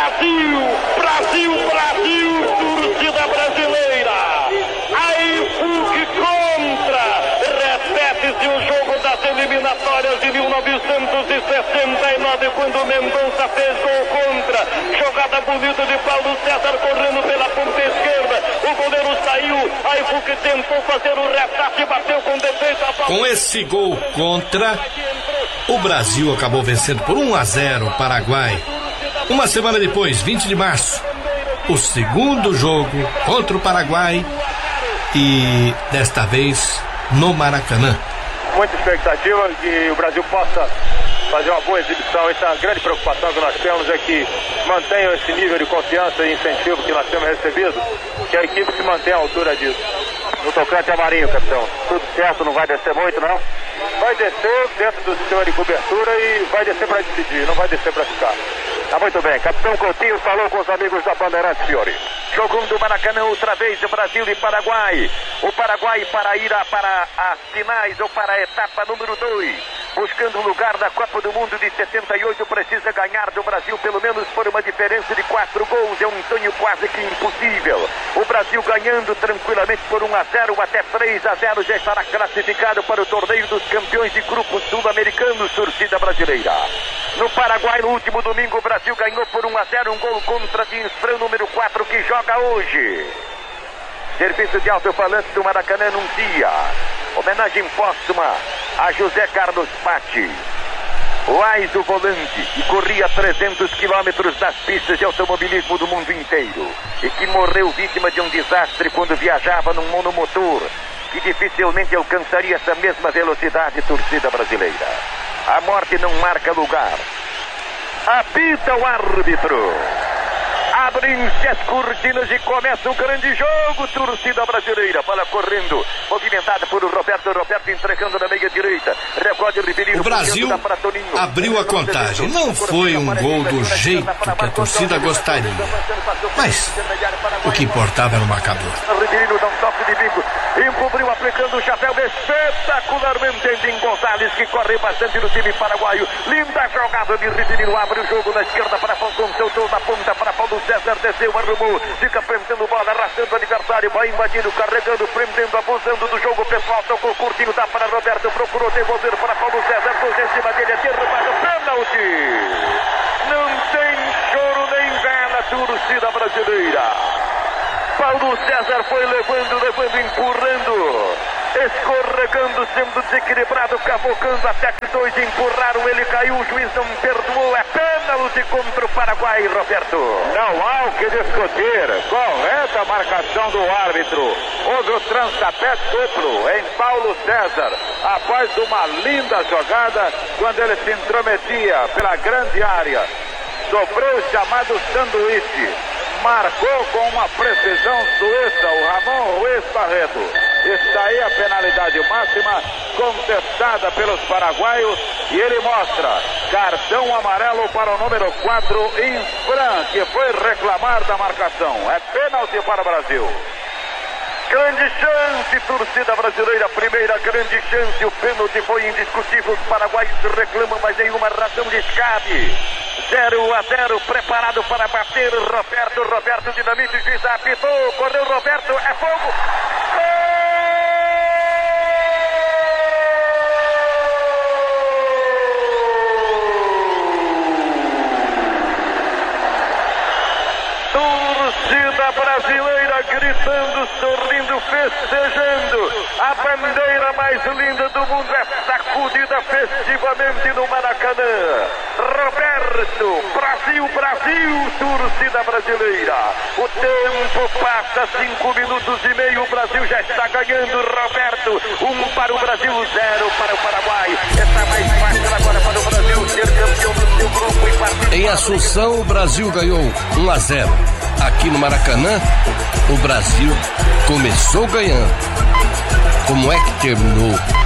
Brasil, Brasil, Brasil, torcida brasileira. Aí FUC contra. Repete-se o jogo das eliminatórias de 1969, quando Mendonça fez gol contra. Jogada bonita de Paulo César correndo pela ponta esquerda. O goleiro saiu. Aí FUC tentou fazer o resgate, bateu com defeito a bola. Com esse gol contra, o Brasil acabou vencendo por 1-0 o Paraguai. Uma semana depois, 20 de março, o segundo jogo contra o Paraguai, e desta vez no Maracanã. Muita expectativa que o Brasil possa fazer uma boa exibição. Essa é a grande preocupação que nós temos, é que mantenham esse nível de confiança e incentivo que nós temos recebido, que a equipe se mantenha à altura disso. No tocante a Marinho, capitão, tudo certo, não vai descer muito, não? Vai descer dentro do sistema de cobertura e vai descer para decidir, não vai descer para ficar. Tá muito bem, capitão Coutinho falou com os amigos da Bandeirantes, Fiore. Jogando do Maracanã outra vez, Brasil e Paraguai. O Paraguai para ir para as finais ou para a etapa número 2. Buscando o lugar da Copa do Mundo de 78, precisa ganhar do Brasil pelo menos por uma diferença de 4 gols. É um sonho quase que impossível. O Brasil ganhando tranquilamente por 1-0 até 3-0 já estará classificado para o torneio dos campeões de grupos sul-americanos, torcida brasileira. No Paraguai, no último domingo, o Brasil ganhou por 1-0, um gol contra de Insfran, número 4, que joga hoje. Serviço de alto-falante do Maracanã anuncia homenagem póstuma a José Carlos Patti, Lais, o volante, que corria 300 quilômetros das pistas de automobilismo do mundo inteiro e que morreu vítima de um desastre quando viajava num monomotor que dificilmente alcançaria essa mesma velocidade, torcida brasileira. A morte não marca lugar. Apita o árbitro. Abrem-se as cortinas e começa o grande jogo, torcida brasileira. Bola correndo, movimentada por Roberto entregando na meia direita. Recorde Ribeirinho. O Brasil abriu a contagem. Não foi um gol do jeito que a torcida gostaria, mas o que importava era o marcador. Ribeirinho dá um toque de bico, encobriu aplicando o chapéu espetacularmente em Gonzalez, que corre bastante no time paraguaio. Linda jogada de Ribeirinho, abre o jogo na esquerda para Falcão, soltou na ponta para Paulo César, desceu, arrumou, fica prendendo bola, arrastando o adversário, vai invadindo, carregando, prendendo, abusando do jogo pessoal, tocou curtinho, dá para Roberto, procurou devolver para Paulo César, dois em cima dele, é derrubado, pênalti! Não tem choro nem vela, torcida brasileira. Paulo César foi levando, empurrando, escorregando, sendo desequilibrado, cavocando, até que dois empurraram, ele caiu, o juiz não perdoou, é pênalti contra o Paraguai, Roberto. Não há o que discutir, correta a marcação do árbitro. Houve o transtapé duplo em Paulo César, após uma linda jogada, quando ele se intrometia pela grande área, sofreu o chamado sanduíche. Marcou com uma precisão suíça o Ramon Ruiz Barreto. Está aí a penalidade máxima contestada pelos paraguaios e ele mostra cartão amarelo para o número 4, Insfran, que foi reclamar da marcação. É pênalti para o Brasil. Grande chance, torcida brasileira, primeira grande chance, o pênalti foi indiscutível, os paraguaios reclamam, mas nenhuma razão de escape. 0-0, preparado para bater, Roberto dinamite, o juiz apitou, correu Roberto, é fogo! Torcida brasileira gritando, sorrindo, festejando. A bandeira mais linda do mundo é sacudida festivamente no Maracanã. Roberto, Brasil, torcida brasileira. O tempo passa, 5 minutos e meio, o Brasil já está ganhando. Roberto, 1 para o Brasil, 0 para o Paraguai. Está mais fácil agora para o Brasil ser campeão do seu grupo e participar. Em Assunção, o Brasil ganhou 1-0. Aqui no Maracanã, o Brasil começou ganhando. Como é que terminou?